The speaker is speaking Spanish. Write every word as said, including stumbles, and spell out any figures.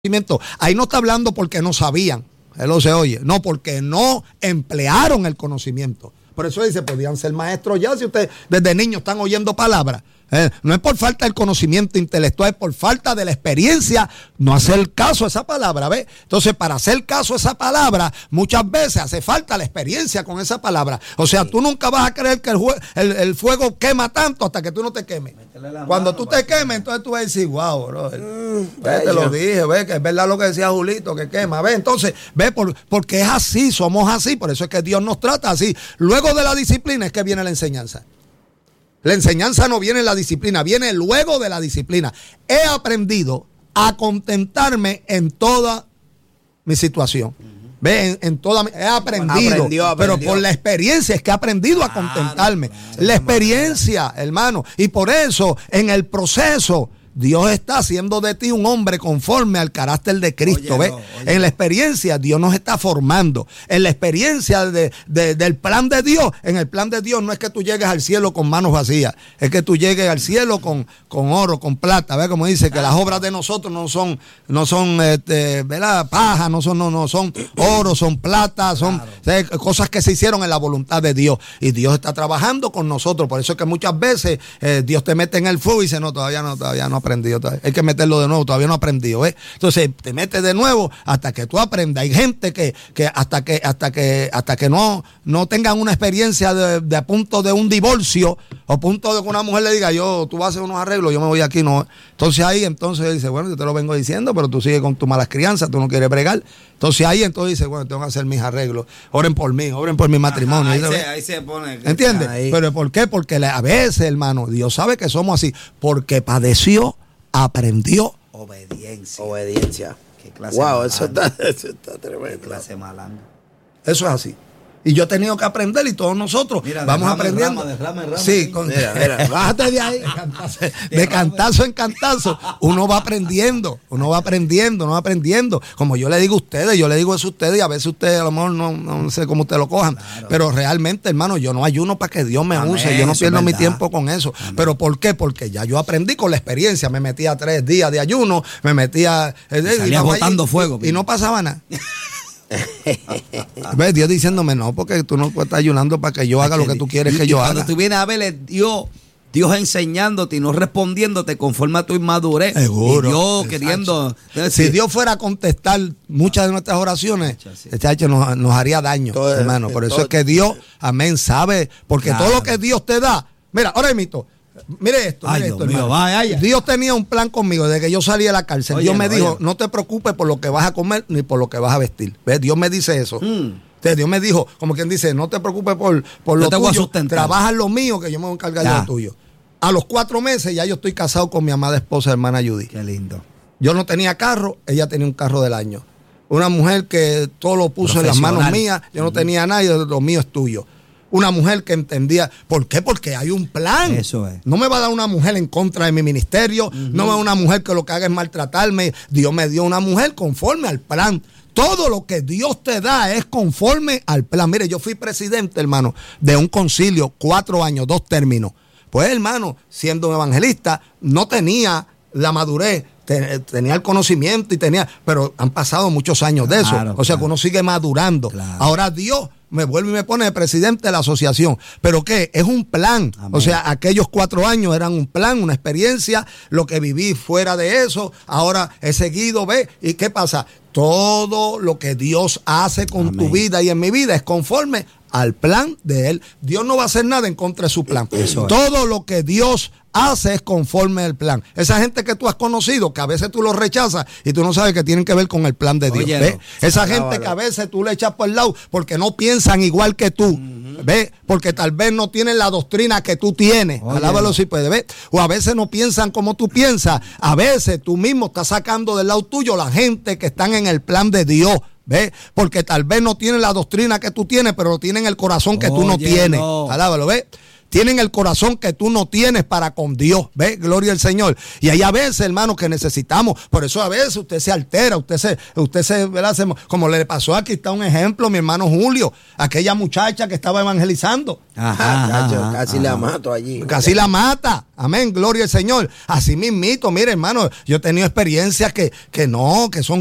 Ahí no está hablando porque no sabían, él se oye, no, porque no emplearon el conocimiento. Por eso dice, podían ser maestros ya si ustedes desde niños están oyendo palabras. Eh, no es por falta del conocimiento intelectual, es por falta de la experiencia no hacer caso a esa palabra, ¿ves? Entonces, para hacer caso a esa palabra, muchas veces hace falta la experiencia con esa palabra. O sea, tú nunca vas a creer que el, el, el fuego quema tanto hasta que tú no te quemes. Cuando tú te quemes, entonces tú vas a decir, wow, bro, mm, ve, te lo dije, ve, que es verdad lo que decía Julito, que quema, ve. Entonces, ve, por, porque es así, somos así, por eso es que Dios nos trata así. Luego de la disciplina es que viene la enseñanza. La enseñanza no viene en la disciplina, viene luego de la disciplina. He aprendido a contentarme en toda mi situación. Uh-huh. Ve, en, en toda mi, he aprendido, aprendió, aprendió. Pero por la experiencia es que he aprendido a contentarme. Claro, claro, la experiencia, hermano. Y por eso, en el proceso, Dios está haciendo de ti un hombre conforme al carácter de Cristo. Oye, ¿ves? No, en la experiencia Dios nos está formando. En la experiencia de, de, del plan de Dios, en el plan de Dios no es que tú llegues al cielo con manos vacías, es que tú llegues al cielo con, con oro, con plata. ¿Ves? Como dice, que las obras de nosotros no son, no son este, ¿verdad? Paja, no son, no, no son oro, son plata, son claro. ¿sabes? Cosas que se hicieron en la voluntad de Dios. Y Dios está trabajando con nosotros. Por eso es que muchas veces eh, Dios te mete en el fuego y dice, no, todavía no, todavía no aprendido, hay que meterlo de nuevo, todavía no ha aprendido, ¿eh? Entonces te metes de nuevo hasta que tú aprendas. Hay gente que, que hasta que hasta que hasta que no, no tengan una experiencia de, de a punto de un divorcio o punto de que una mujer le diga, yo, tú vas a hacer unos arreglos, yo me voy aquí, no. Entonces ahí, entonces dice, bueno, yo te lo vengo diciendo, pero tú sigues con tus malas crianzas, tú no quieres bregar. Entonces ahí entonces dice, bueno, tengo que hacer mis arreglos, oren por mí, oren por mi matrimonio. Ajá, ahí, se, ahí se pone. ¿Entiendes? Pero ¿por qué? Porque a veces, hermano, Dios sabe que somos así, porque padeció, aprendió obediencia. Obediencia. ¿Qué clase wow, eso está, eso está tremendo. ¿Qué clase malandro? Eso es así. Y yo he tenido que aprender y todos nosotros mira, vamos rama aprendiendo. Rama, de rama, rama, sí, con, mira, mira, bájate de ahí. De cantazo, de cantazo en cantazo. Uno va aprendiendo, uno va aprendiendo, uno va aprendiendo. Como yo le digo a ustedes, yo le digo eso a ustedes y a veces ustedes a lo mejor no, no sé cómo ustedes lo cojan. Claro. Pero realmente, hermano, yo no ayuno para que Dios me Amén, use. Yo no pierdo mi tiempo con eso. Amén. ¿Pero por qué? Porque ya yo aprendí con la experiencia. Me metía tres días de ayuno, me metía... Eh, salía botando fuego. Y, y no pasaba nada. ¿Ves? Dios diciéndome, no, porque tú no puedes estar ayunando para que yo haga lo que tú quieres que yo haga. Cuando tú vienes a ver, Dios, Dios enseñándote y no respondiéndote conforme a tu inmadurez. Seguro. Y Dios queriendo. Si Dios fuera a contestar muchas de nuestras oraciones, este hecho nos, nos haría daño, todo, hermano. Por eso todo, es que Dios, amén, sabe, porque claro. todo lo que Dios te da. Mira, ahora mito. Mire esto, mire Ay, esto, Dios mío, vaya. Dios tenía un plan conmigo desde que yo salí de la cárcel. Oye, Dios me no, dijo, oye. no te preocupes por lo que vas a comer ni por lo que vas a vestir. ¿Ves? Dios me dice eso. Mm. Entonces, Dios me dijo, como quien dice, no te preocupes por, por lo tuyo, trabaja lo mío que yo me voy a encargar de lo tuyo. A los cuatro meses ya yo estoy casado con mi amada esposa, hermana Judy. Qué lindo. Yo no tenía carro, ella tenía un carro del año. Una mujer que todo lo puso en las manos mías, yo no uh-huh. tenía nada y lo mío es tuyo. Una mujer que entendía, ¿por qué? Porque hay un plan. Eso es. No me va a dar una mujer en contra de mi ministerio, uh-huh. no me va a dar una mujer que lo que haga es maltratarme. Dios me dio una mujer conforme al plan. Todo lo que Dios te da es conforme al plan. Mire, yo fui presidente, hermano, de un concilio, cuatro años, dos términos. Pues, hermano, siendo un evangelista, no tenía la madurez, tenía el conocimiento y tenía, pero han pasado muchos años de eso. Claro, o sea, claro. que uno sigue madurando. Claro. Ahora Dios me vuelve y me pone de presidente de la asociación. ¿Pero qué? Es un plan. Amén. O sea, aquellos cuatro años eran un plan, una experiencia. Lo que viví fuera de eso, ahora he seguido, ¿ves? ¿Y qué pasa? Todo lo que Dios hace con Amén. tu vida y en mi vida es conforme al plan de Él. Dios no va a hacer nada en contra de su plan. Eso Todo es. lo que Dios hace es conforme al plan. Esa gente que tú has conocido, que a veces tú los rechazas y tú no sabes que tienen que ver con el plan de Dios. Oye, ¿ves? No. Esa gente vale. que a veces tú le echas por el lado porque no piensan igual que tú. Uh-huh. ¿Ves? Porque tal vez no tienen la doctrina que tú tienes. Oye, Alábalo no. si puede, ¿ves? O a veces no piensan como tú piensas. A veces tú mismo estás sacando del lado tuyo la gente que están en el plan de Dios. ¿Ves? Porque tal vez no tienen la doctrina que tú tienes, pero tienen el corazón que Oye, tú no tienes. No. Alábalo, ¿ves? tienen el corazón que tú no tienes para con Dios. ¿Ves? Gloria al Señor. Y hay a veces, hermano, que necesitamos. Por eso a veces usted se altera, usted se, usted se, ¿verdad? se como le pasó aquí, está un ejemplo, mi hermano Julio, aquella muchacha que estaba evangelizando. Ajá, ajá, Cacho, ajá, casi ajá. la mato allí. Casi la mata. Amén, gloria al Señor. Así mismito, mire, hermano, yo he tenido experiencias que, que no, que son